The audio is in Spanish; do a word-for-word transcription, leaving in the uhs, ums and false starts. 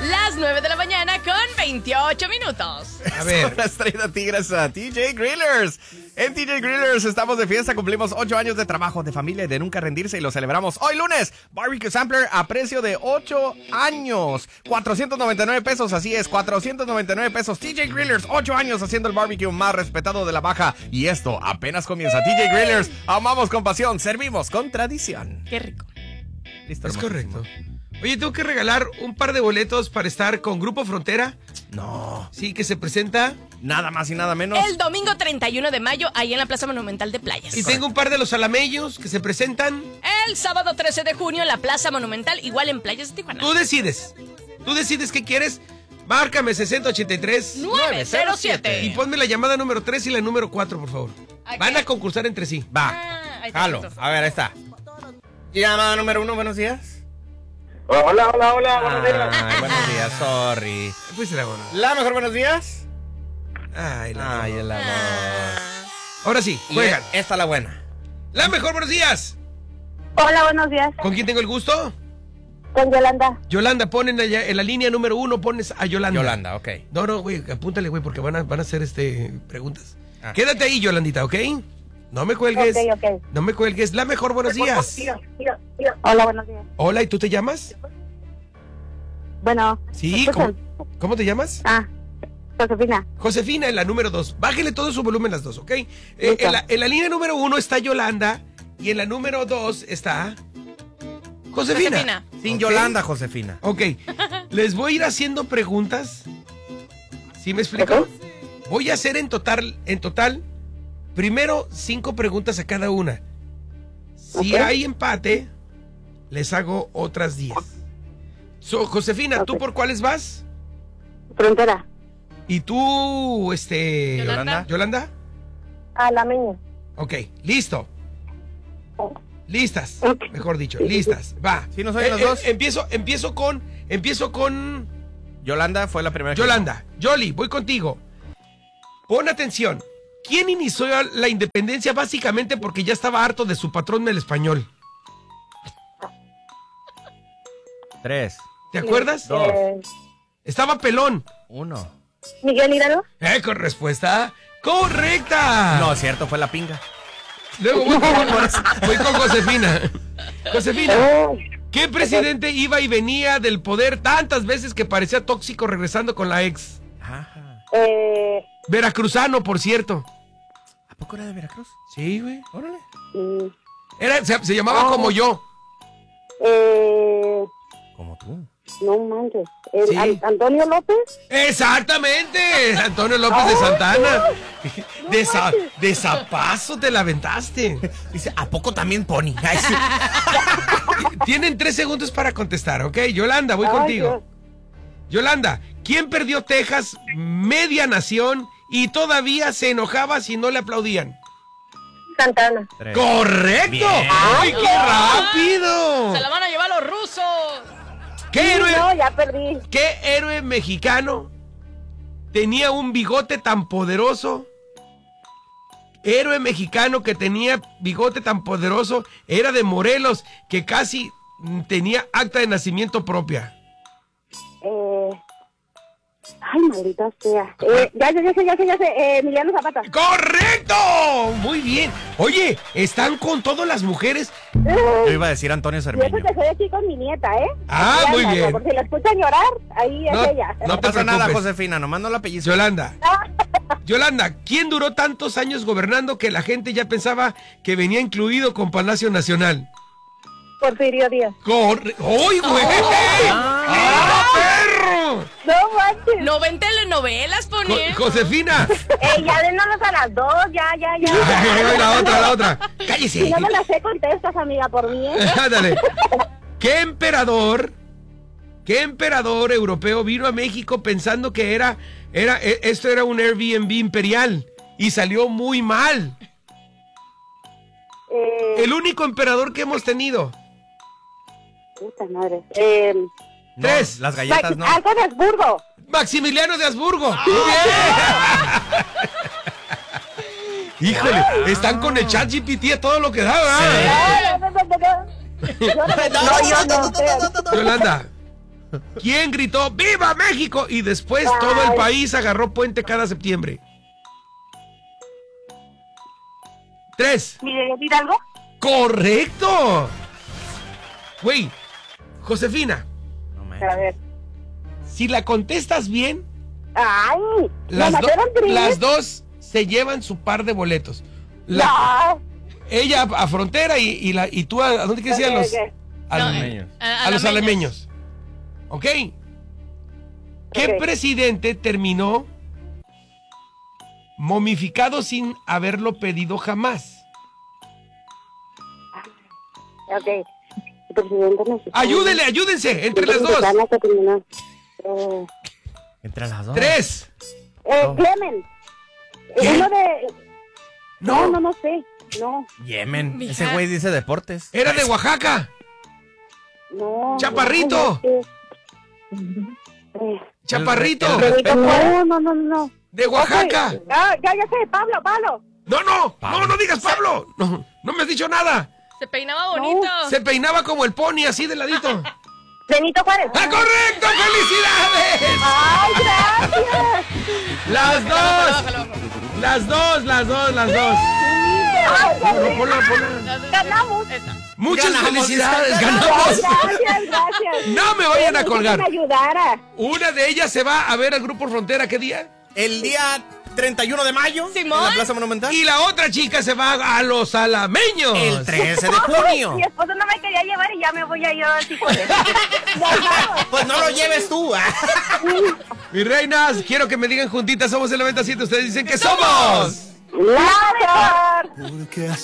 Las nueve de la mañana con veintiocho minutos. A ver. Las traídas tigres a T J Grillers. En T J Grillers estamos de fiesta, cumplimos ocho años de trabajo, de familia y de nunca rendirse y lo celebramos hoy lunes. Barbecue Sampler a precio de ocho años. cuatrocientos noventa y nueve pesos, así es, cuatrocientos noventa y nueve pesos. T J Grillers, ocho años haciendo el barbecue más respetado de la Baja. Y esto apenas comienza. T J Grillers, amamos con pasión, servimos con tradición. Qué rico. Listo, Es hermosísimo. correcto. Oye, tengo que regalar un par de boletos para estar con Grupo Frontera. No, Sí, que se presenta. nada más y nada menos. El domingo treinta y uno de mayo, ahí en la Plaza Monumental de Playas. Y tengo un par de los alameños que se presentan. El sábado trece de junio en la Plaza Monumental, igual en Playas de Tijuana. Tú decides. Tú decides qué quieres. Márcame sesenta ochenta y tres. nueve cero siete. Y ponme la llamada número tres y la número cuatro, por favor. Ok. Van a concursar entre sí. Va, Ah, ahí está, jalo. perfecto. A ver, ahí está. Llamada número uno, buenos días. Hola, hola, hola, buenos días. Ay, buenos días, sorry. Pues será bueno. La mejor, buenos días. Ay, la Ay, el amor. Ahora sí, Y juegan. esta la buena. La mejor, buenos días. Hola, buenos días. ¿Con quién tengo el gusto? Con Yolanda. Yolanda, ponen allá, en la línea número uno, pones a Yolanda. Yolanda, ok. No, no, güey, apúntale, güey, porque van a, van a hacer este preguntas. Ah. Quédate ahí, Yolandita, ¿ok? No me cuelgues. Ok, ok. No me cuelgues. La mejor, buenos días. Hola, buenos días. Hola, ¿y tú te llamas? Bueno. Sí, ¿me ¿cómo, escuchan? cómo te llamas? Ah, Josefina. Josefina, en la número dos. Bájele todo su volumen las dos, ¿ok? Eh, Listo. en, la, en la línea número uno está Yolanda y en la número dos está Josefina. Josefina. Sin Ok. Yolanda, Josefina. Ok, les voy a ir haciendo preguntas. ¿Sí me explico? Voy a hacer en total, en total, primero cinco preguntas a cada una. Si Ok. hay empate, les hago otras diez. So, Josefina, ¿tú Ok. por cuáles vas? Frontera. ¿Y tú, este... Yolanda. Yolanda? Alameño. Ok, listo. Listas, Ok. mejor dicho, listas. Va. ¿Sí nos oyen los dos? Empiezo, empiezo con, empiezo con Yolanda fue la primera. que- Yolanda. Yoli, voy contigo. Pon atención. ¿Quién inició la independencia básicamente porque ya estaba harto de su patrón del español? Tres, ¿Te acuerdas? Dos. Eh, Estaba pelón. uno. Miguel Hidalgo. Eh, con respuesta correcta. No, es cierto, fue la pinga. Luego voy con, voy con Josefina. Josefina, Oh, ¿qué presidente iba y venía del poder tantas veces que parecía tóxico regresando con la ex? Ajá. eh, Veracruzano, por cierto. ¿A poco era de Veracruz? Sí, güey. Órale. mm, Era, se, se llamaba Oh. como yo. eh, Como tú. no manches. El Sí. An- Antonio López. Exactamente. Antonio López de Santana. De, za- de zapazo te la aventaste. Dice, ¿a poco también Pony? Ay, sí. Tienen tres segundos para contestar, ¿ok? Yolanda, voy Ay, contigo. Yolanda, ¿quién perdió Texas, media nación, y todavía se enojaba si no le aplaudían? Santana. Tres. ¡Correcto! Bien. ¡Ay, qué rápido! Se la van a llevar los rusos. ¿Qué Sí, héroe, no, ya perdí. qué héroe mexicano tenía un bigote tan poderoso? Héroe mexicano que tenía bigote tan poderoso era de Morelos, que casi mm, tenía acta de nacimiento propia. Eh, ay, maldita sea. Eh, ya, ya, ya sé, ya sé, ya sé. Eh, Emiliano Zapata. ¡Correcto! Muy bien. Oye, están con todas las mujeres. Yo iba a decir Antonio Y eso Cermeño. que soy aquí con mi nieta, ¿eh? Ah, Aquí muy anda, bien. Por si la escuchan llorar, ahí es No, ella. no No te pasa nada, preocupes. Josefina, nomás no la pellizco. Yolanda. Yolanda, ¿quién duró tantos años gobernando que la gente ya pensaba que venía incluido con Palacio Nacional? Porfirio Díaz. ¡Corre! ¡Uy, güey! ¡Ah, perro! No manches. No ven telenovelas, Jo- poniendo. Josefina. Eh, ya denos a las dos, ya, ya, ya. Ay, la otra, la otra. Si ¡Cállese! no me las sé, contestas, amiga, por mí, ¿eh? Ándale. ¿Qué emperador, qué emperador europeo vino a México pensando que era, era, e- esto era un Airbnb imperial y salió muy mal? Eh, El único emperador que hemos tenido. puta madre. Eh, No, Tres. las galletas no. Algo de Habsburgo. Maximiliano de Habsburgo. Muy bien. Híjole, están con el chat G P T a todo lo que da, ¿verdad? No, no, no, no, no. Yo no, no, yo no sé. Yolanda, ¿Quién gritó ¡Viva México! Y después Ay. todo el país agarró puente cada septiembre. Tres. ¿Miguel Hidalgo? ¡Correcto! Güey, Josefina, No me... A ver. si la contestas bien, ¡Ay! las, ¿Me do- mataron tres? las dos se llevan su par de boletos. La- No. Ella a, a Frontera y, y, la, y tú a, ¿a dónde quieres ir? A los, Ok, ok. a, No, los- Alameños. a, a los alameños. alameños. ¿Ok? ¿Qué Ok. presidente terminó momificado sin haberlo pedido jamás? Ok. El presidente mexicano. Ayúdenle, ayúdense, entre las dos. Mexicano que terminó. Eh, Entre las dos. Tres. eh, No. Clement. ¿Qué? Uno de... No, No, no, no sé. No, Yemen. Mija. Ese güey dice deportes. era de Oaxaca. no. Chaparrito. No, eh, Chaparrito. El- el respeto. no, no, no, no. De Oaxaca. Ok. Ah, ya, ya sé, Pablo, Pablo. No, no, Pablo. no, no digas Pablo. No, no me has dicho nada. Se peinaba bonito. Se peinaba como el pony, así de ladito. Benito Juárez. ¡Ah, correcto! ¡Felicidades! ¡Ay, gracias! Las dos. Las dos, las dos, las dos. ¡Ay, Ponla, ponla, ponla. ganamos! Esta. Muchas Ganamos, felicidades, dice. Ay, ganamos. gracias, gracias. No me vayan a Dije colgar. que me ayudara. Una de ellas se va a ver al Grupo Frontera, ¿qué día? El día treinta y uno de mayo. Simón. En la Plaza Monumental. Y la otra chica se va a los alameños. El trece de junio. Mi esposo no me quería llevar y ya me voy a ir así con él. Ganamos. Pues no lo lleves tú. Mis reinas, quiero que me digan juntitas, somos el noventa y siete. Ustedes dicen que somos. ¡La mejor! Porque así